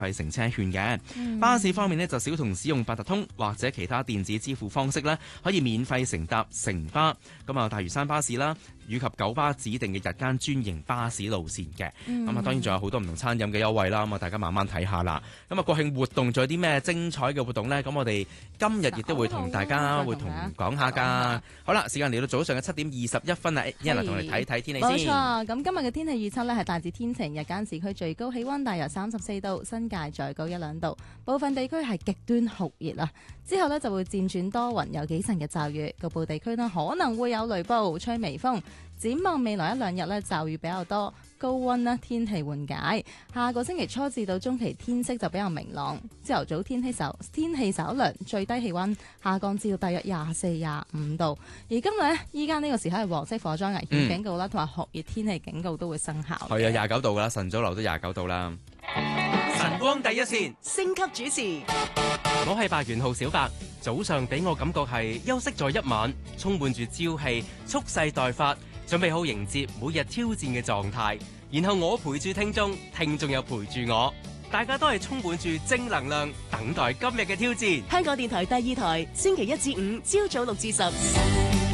費乘車券嘅。巴士方面呢，就小童使用八達通或者其他電子支付方式呢，可以免費乘搭城巴。咁啊，大嶼山巴士啦，以及九巴指定嘅日間專營巴士路線嘅。咁啊，當然仲有好多唔同餐飲嘅優惠啦。咁啊，大家慢慢睇下啦。咁啊，國慶活動仲有啲咩精彩嘅活動呢？咁我哋今日亦都會同大家會同講下㗎。好啦，時間嚟到早上嘅7:21啦。一陣同我哋睇睇天氣先。 冇錯，咁今日嘅天氣預測呢係大致天晴，日間市區最高氣溫大約34度，新界再高1-2度，部分地區係極端酷熱啊。之後呢就會漸轉多雲，有幾陣嘅驟雨，局部地區呢可能會有雷暴，吹微風。展望未來1-2日呢，驟雨比較多，高溫呢天氣緩解。下個星期初至到中期天色就比較明朗，朝頭早天氣稍涼，最低氣溫下降至到大約24-25度。而今日呢，依家呢個時候係黃色火災危險警告啦，同埋酷熱天氣警告都會生效。 係啊，29度噶啦，晨早流都29度啦。 晨光第一線， 升級主持， 我係白元浩小白。早上俾我感覺係休息咗一晚，充滿住朝氣，蓄勢待發，準備好迎接每日挑戰嘅狀態。然後我陪住聽眾，聽眾又陪住我，大家都係充滿住正能量，等待今日嘅挑戰。 香港電台第2台，星期1至5朝早6至10。